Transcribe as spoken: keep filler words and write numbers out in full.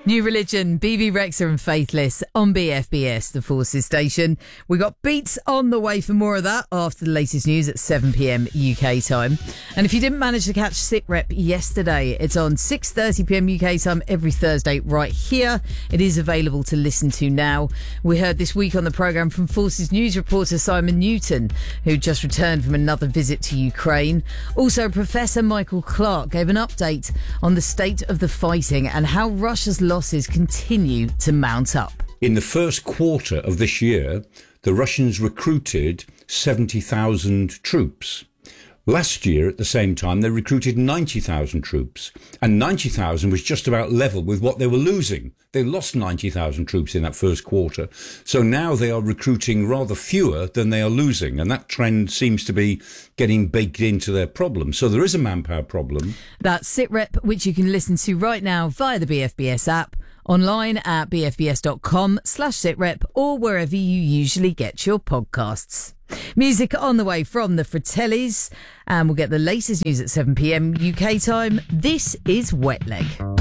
New Religion, B B Rexha and Faithless on B F B S, the Forces station. We got Beats on the way for more of that after the latest news at seven p.m. U K time. And if you didn't manage to catch Sit Rep yesterday, it's on six thirty p.m. U K time every Thursday right here. It is available to listen to now. We heard this week on the programme from Forces News reporter Simon Newton, who just returned from another visit to Ukraine. Also, Professor Michael Clark gave an update on the state of the fighting and how Russia's losses continue to mount up. In the first quarter of this year, the Russians recruited seventy thousand troops. Last year, at the same time, they recruited ninety thousand troops, and ninety thousand was just about level with what they were losing. They lost ninety thousand troops in that first quarter. So now they are recruiting rather fewer than they are losing, and that trend seems to be getting baked into their problem. So there is a manpower problem. That's Sit Rep, which you can listen to right now via the B F B S app, online at bfbs.com slash sitrep, or wherever you usually get your podcasts. Music on the way from the Fratellis, and we'll get the latest news at seven p.m. U K time. This is Wet Leg.